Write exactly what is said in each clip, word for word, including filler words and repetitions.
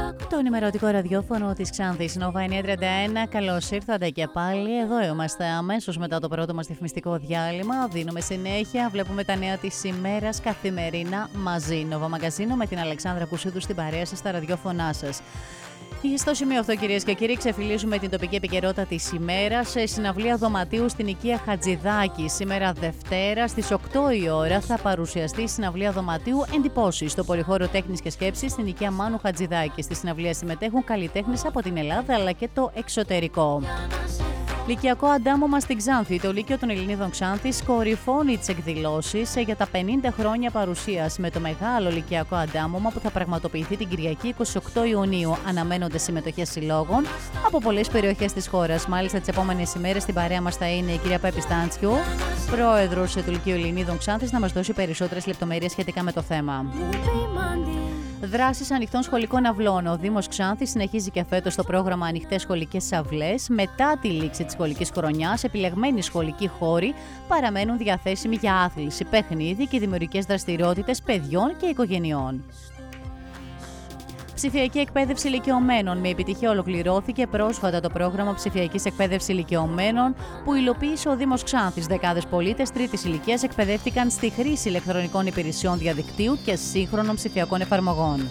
Το ενημερωτικό ραδιόφωνο της Ξάνθης Nova εννιακόσια τριάντα ένα. Καλώς ήρθατε και πάλι. Εδώ είμαστε αμέσως μετά το πρώτο μας διαφημιστικό διάλειμμα. Δίνουμε συνέχεια. Βλέπουμε τα νέα της ημέρας καθημερινά μαζί. Nova Μαγκαζίνο με την Αλεξάνδρα Κουσίδου στην παρέα σας στα ραδιόφωνά σας. Στο σημείο αυτό, κυρίες και κύριοι, ξεφυλίζουμε την τοπική επικαιρότητα της ημέρας σε συναυλία δωματίου στην οικία Χατζηδάκη. Σήμερα Δευτέρα στις οκτώ η ώρα θα παρουσιαστεί η συναυλία δωματίου Εντυπώσεις στο Πολυχώριο Τέχνης και Σκέψης στην οικία Μάνου Χατζηδάκη. Στη συναυλία συμμετέχουν καλλιτέχνες από την Ελλάδα αλλά και το εξωτερικό. Λυκειακό αντάμωμα στην Ξάνθη. Το Λύκειο των Ελληνίδων Ξάνθης κορυφώνει τις εκδηλώσεις για τα πενήντα χρόνια παρουσίαση με το μεγάλο λυκειακό αντάμωμα που θα πραγματοποιηθεί την Κυριακή είκοσι οκτώ Ιουνίου. Αναμένονται συμμετοχές συλλόγων από πολλές περιοχές της χώρας. Μάλιστα, τις επόμενες ημέρες στην παρέα μας θα είναι η κυρία Πέπη Στάντσιου, πρόεδρος του Λυκείου Ελληνίδων Ξάνθης, να μας δώσει περισσότερες λεπτομέρειες σχετικά με το θέμα. Δράσεις ανοιχτών σχολικών αυλών. Ο Δήμος Ξάνθης συνεχίζει και φέτος το πρόγραμμα Ανοιχτές Σχολικές Αυλές. Μετά τη λήξη της σχολικής χρονιάς, επιλεγμένοι σχολικοί χώροι παραμένουν διαθέσιμοι για άθληση, παιχνίδι και δημιουργικές δραστηριότητες παιδιών και οικογενειών. Ψηφιακή εκπαίδευση ηλικιωμένων. Με επιτυχία ολοκληρώθηκε πρόσφατα το πρόγραμμα Ψηφιακής Εκπαίδευση Ηλικιωμένων που υλοποίησε ο Δήμος Ξάνθης. Δεκάδες πολίτες τρίτης ηλικίας εκπαιδεύτηκαν στη χρήση ηλεκτρονικών υπηρεσιών διαδικτύου και σύγχρονων ψηφιακών εφαρμογών.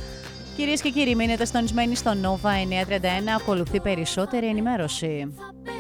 Κυρίες και κύριοι, μείνετε συντονισμένοι στο Nova εννιακόσια τριάντα ένα. Ακολουθεί περισσότερη ενημέρωση.